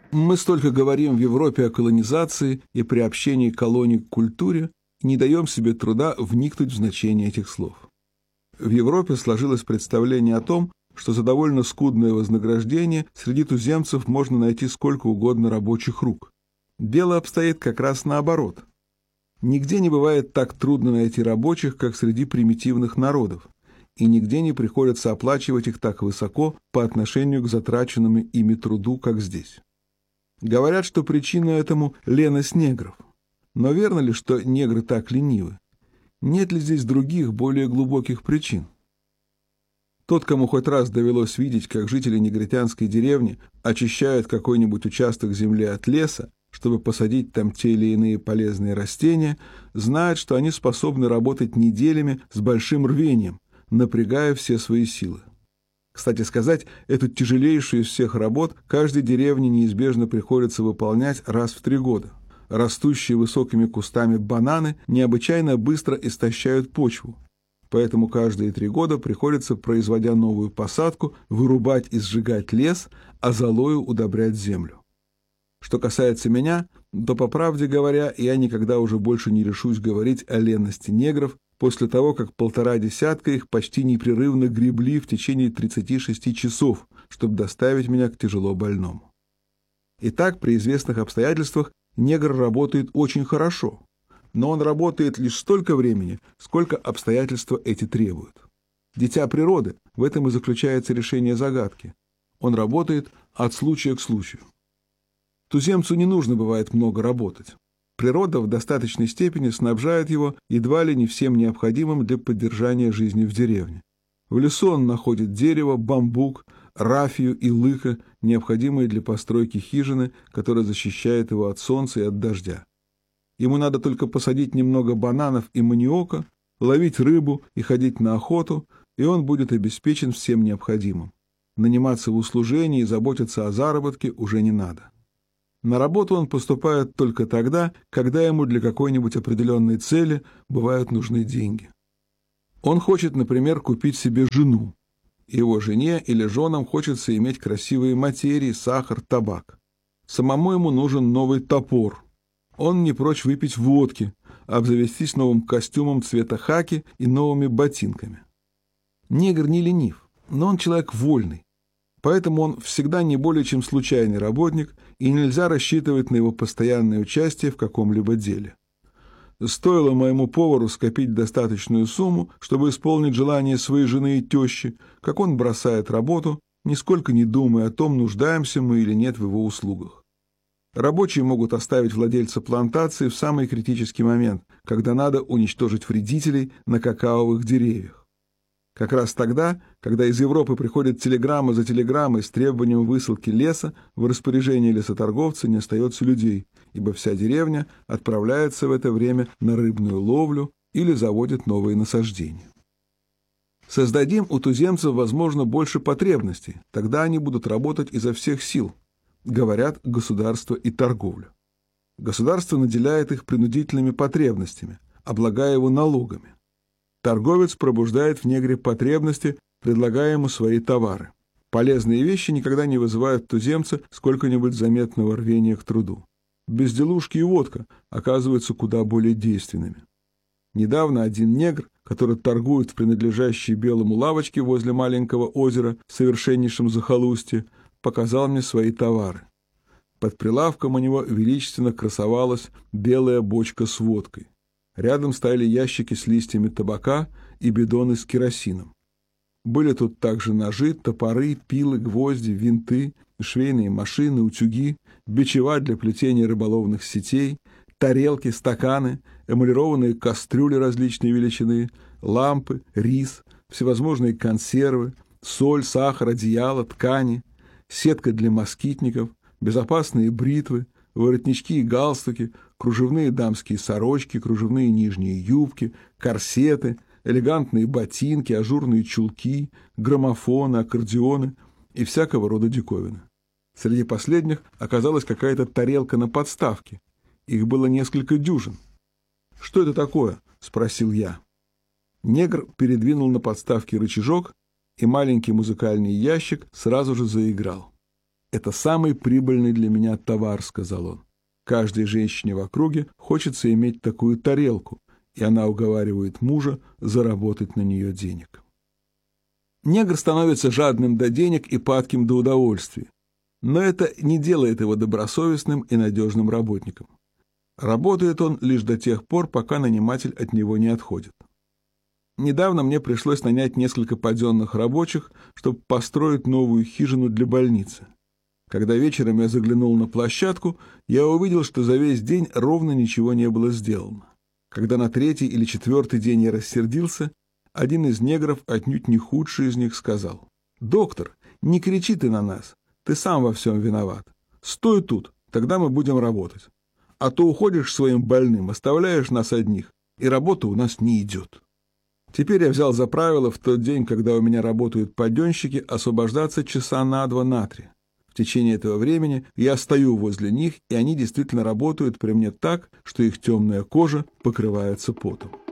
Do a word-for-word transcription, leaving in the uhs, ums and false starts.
Мы столько говорим в Европе о колонизации и приобщении колоний к культуре, и не даем себе труда вникнуть в значение этих слов. В Европе сложилось представление о том, что за довольно скудное вознаграждение среди туземцев можно найти сколько угодно рабочих рук. Дело обстоит как раз наоборот. Нигде не бывает так трудно найти рабочих, как среди примитивных народов, и нигде не приходится оплачивать их так высоко по отношению к затраченному ими труду, как здесь. Говорят, что причина этому – леность негров. Но верно ли, что негры так ленивы? Нет ли здесь других, более глубоких причин? Тот, кому хоть раз довелось видеть, как жители негритянской деревни очищают какой-нибудь участок земли от леса, чтобы посадить там те или иные полезные растения, знает, что они способны работать неделями с большим рвением, напрягая все свои силы. Кстати сказать, эту тяжелейшую из всех работ каждой деревне неизбежно приходится выполнять раз в три года. Растущие высокими кустами бананы необычайно быстро истощают почву, поэтому каждые три года приходится, производя новую посадку, вырубать и сжигать лес, а золою удобрять землю. Что касается меня, то, по правде говоря, я никогда уже больше не решусь говорить о ленности негров после того, как полтора десятка их почти непрерывно гребли в течение тридцати шести часов, чтобы доставить меня к тяжело больному. Итак, при известных обстоятельствах негр работает очень хорошо, но он работает лишь столько времени, сколько обстоятельства эти требуют. Дитя природы, в этом и заключается решение загадки. Он работает от случая к случаю. Туземцу не нужно бывает много работать. Природа в достаточной степени снабжает его едва ли не всем необходимым для поддержания жизни в деревне. В лесу он находит дерево, бамбук, рафию и лыка, необходимые для постройки хижины, которая защищает его от солнца и от дождя. Ему надо только посадить немного бананов и маниока, ловить рыбу и ходить на охоту, и он будет обеспечен всем необходимым. Наниматься в услужении и заботиться о заработке уже не надо. На работу он поступает только тогда, когда ему для какой-нибудь определенной цели бывают нужны деньги. Он хочет, например, купить себе жену. Его жене или женам хочется иметь красивые материи, сахар, табак. Самому ему нужен новый топор. Он не прочь выпить водки, обзавестись новым костюмом цвета хаки и новыми ботинками. Негр не ленив, но он человек вольный. Поэтому он всегда не более чем случайный работник, и нельзя рассчитывать на его постоянное участие в каком-либо деле. Стоило моему повару скопить достаточную сумму, чтобы исполнить желание своей жены и тещи, как он бросает работу, нисколько не думая о том, нуждаемся мы или нет в его услугах. Рабочие могут оставить владельца плантации в самый критический момент, когда надо уничтожить вредителей на какаовых деревьях. Как раз тогда, когда из Европы приходят телеграммы за телеграммой с требованием высылки леса, в распоряжении лесоторговца не остается людей, ибо вся деревня отправляется в это время на рыбную ловлю или заводит новые насаждения. Создадим у туземцев, возможно, больше потребностей, тогда они будут работать изо всех сил, говорят государство и торговля. Государство наделяет их принудительными потребностями, облагая его налогами. Торговец пробуждает в негре потребности, предлагая ему свои товары. Полезные вещи никогда не вызывают в туземца сколько-нибудь заметного рвения к труду. Безделушки и водка оказываются куда более действенными. Недавно один негр, который торгует в принадлежащей белому лавочке возле маленького озера в совершеннейшем захолустье, показал мне свои товары. Под прилавком у него величественно красовалась белая бочка с водкой. Рядом стояли ящики с листьями табака и бидоны с керосином. Были тут также ножи, топоры, пилы, гвозди, винты, швейные машины, утюги, бичева для плетения рыболовных сетей, тарелки, стаканы, эмалированные кастрюли различной величины, лампы, рис, всевозможные консервы, соль, сахар, одеяло, ткани, сетка для москитников, безопасные бритвы, воротнички и галстуки, кружевные дамские сорочки, кружевные нижние юбки, корсеты, элегантные ботинки, ажурные чулки, граммофоны, аккордеоны и всякого рода диковины. Среди последних оказалась какая-то тарелка на подставке. Их было несколько дюжин. «Что это такое?» — спросил я. Негр передвинул на подставке рычажок, и маленький музыкальный ящик сразу же заиграл. «Это самый прибыльный для меня товар», — сказал он. «Каждой женщине в округе хочется иметь такую тарелку, и она уговаривает мужа заработать на нее денег». Негр становится жадным до денег и падким до удовольствий, но это не делает его добросовестным и надежным работником. Работает он лишь до тех пор, пока наниматель от него не отходит. Недавно мне пришлось нанять несколько паденных рабочих, чтобы построить новую хижину для больницы. Когда вечером я заглянул на площадку, я увидел, что за весь день ровно ничего не было сделано. Когда на третий или четвертый день я рассердился, один из негров, отнюдь не худший из них, сказал: «Доктор, не кричи ты на нас, ты сам во всем виноват. Стой тут, тогда мы будем работать. А то уходишь своим больным, оставляешь нас одних, и работа у нас не идет». Теперь я взял за правило в тот день, когда у меня работают паденщики, освобождаться часа на два, на три. В течение этого времени я стою возле них, и они действительно работают при мне так, что их темная кожа покрывается потом.